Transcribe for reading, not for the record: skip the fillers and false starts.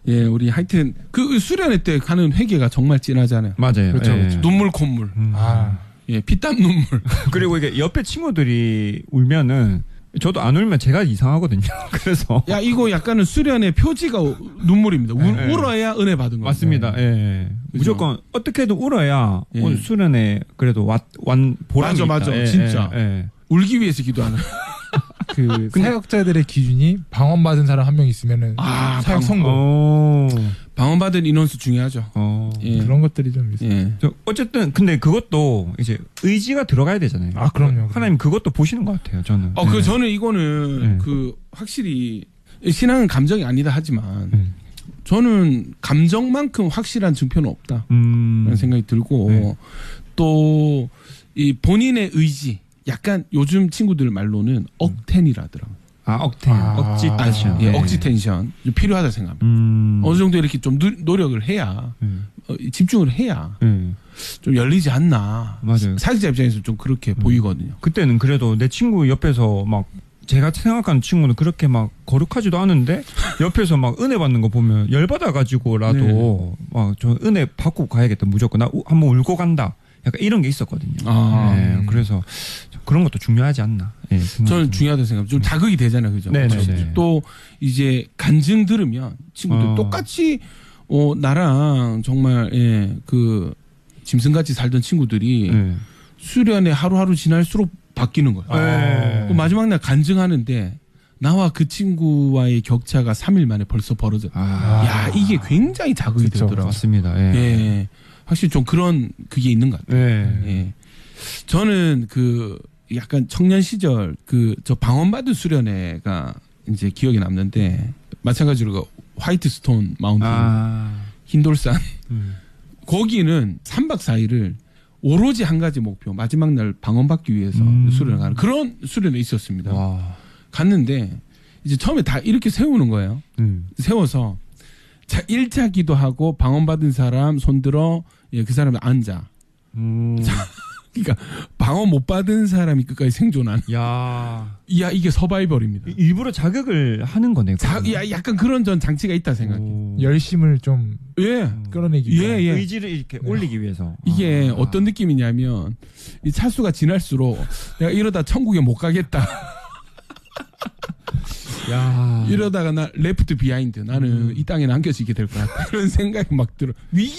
예, 우리 하여튼 그 수련회 때 가는 회개가 정말 진하잖아요. 맞아요. 그렇죠, 예. 그렇죠. 눈물 콧물. 예, 피땀 눈물. 그리고 이게 옆에 친구들이 울면은 저도 안 울면 제가 이상하거든요. 그래서 야, 이거 약간은 수련의 표지가 눈물입니다. 예. 울어야 은혜 받은 거예요. 맞습니다. 예. 무조건 어떻게든 울어야 예. 오늘 수련회 그래도 완 보람이 맞아, 있다. 예, 진짜. 예. 울기 위해서 기도하는. 그 사역자들의 기준이 방언받은 사람 한 명 있으면은 사역 성공. 방언받은 인원수 중요하죠. 예. 그런 것들이 좀 있어요. 예. 어쨌든 근데 그것도 이제 의지가 들어가야 되잖아요. 그럼요. 하나님 그것도 보시는 것 같아요. 저는. 그 저는 이거는 그 확실히 신앙은 감정이 아니다 하지만 저는 감정만큼 확실한 증표는 없다. 라는 생각이 들고 또 이 본인의 의지 약간 요즘 친구들 말로는 억텐이라더라고요. 억텐. 억지 텐션. 예, 억지 텐션. 좀 필요하다 생각합니다. 어느 정도 이렇게 좀 노력을 해야, 집중을 해야, 좀 열리지 않나. 맞아요. 사역자 입장에서 좀 그렇게 보이거든요. 그때는 그래도 내 친구 옆에서 막, 제가 생각하는 친구는 그렇게 막 거룩하지도 않은데, 옆에서 막 은혜 받는 거 보면 열받아가지고라도, 막, 저 은혜 받고 가야겠다. 무조건. 나 한번 울고 간다. 약간 이런 게 있었거든요. 네, 그래서 그런 것도 중요하지 않나. 네, 저는 중요하다고 생각합니다. 좀 자극이 되잖아요. 그죠? 네네네. 또 이제 간증 들으면 친구들 똑같이 나랑 정말 그 짐승같이 살던 친구들이 수련회 하루하루 지날수록 바뀌는 거예요. 또 마지막 날 간증하는데 나와 그 친구와의 격차가 3일 만에 벌써 벌어졌다. 야, 이게 굉장히 자극이 되더라고요. 맞습니다. 예. 확실히 좀 그런 그게 있는 것 같아요. 예. 저는 그 약간 청년 시절 저 방언받은 수련회가 이제 기억에 남는데 마찬가지로 그 화이트 스톤 마운틴 흰돌산 거기는 3박 4일을 오로지 한 가지 목표 마지막 날 방언받기 위해서 수련을 가는 그런 수련회 있었습니다. 갔는데 이제 처음에 다 이렇게 세우는 거예요. 세워서 자 1차 기도하고 방언받은 사람 손들어 그 사람이 앉아. 그러니까 방언 못 받은 사람이 끝까지 생존하는. 야 이게 서바이벌입니다. 일부러 자극을 하는 거네요. 약간 그런 전 장치가 있다 생각해요. 열심을 좀 끌어내기 위해 의지를 이렇게 올리기 위해서. 이게 어떤 느낌이냐면 이 차수가 지날수록 내가 이러다 천국에 못 가겠다. 이러다가 나 레프트 비하인드 나는 이 땅에 남겨지게 될 것 같다. 그런 생각이 막 들어. 위기